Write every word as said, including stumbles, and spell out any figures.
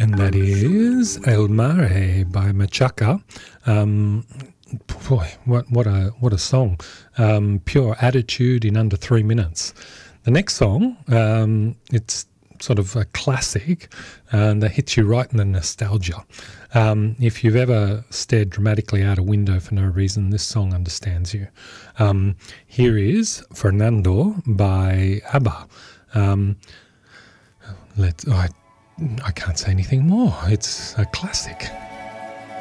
And that is El Mare by Machaca. Um, boy, what what a what a song! Um, pure attitude in under three minutes. The next song, um, it's sort of a classic, and that hits you right in the nostalgia. Um, if you've ever stared dramatically out a window for no reason, this song understands you. Um, here is Fernando by ABBA. Um, let I, I can't say anything more. It's a classic.